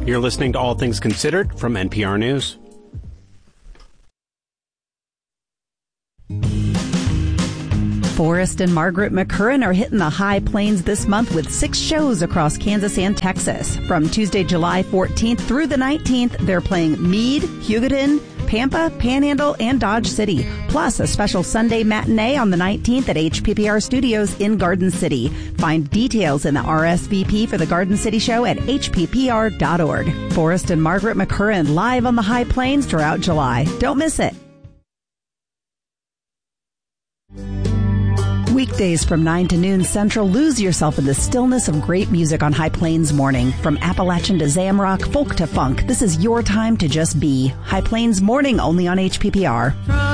You're listening to All Things Considered from NPR News. Forrest and Margaret McCurran are hitting the high plains this month with 6 shows across Kansas and Texas. From Tuesday, July 14th through the 19th, they're playing Meade, Hugoton, Pampa, Panhandle, and Dodge City. Plus, a special Sunday matinee on the 19th at HPPR Studios in Garden City. Find details in the RSVP for the Garden City show at hppr.org. Forrest and Margaret McCurran live on the high plains throughout July. Don't miss it. Weekdays from 9 to noon Central, lose yourself in the stillness of great music on High Plains Morning. From Appalachian to Zamrock, folk to funk, this is your time to just be. High Plains Morning, only on HPPR.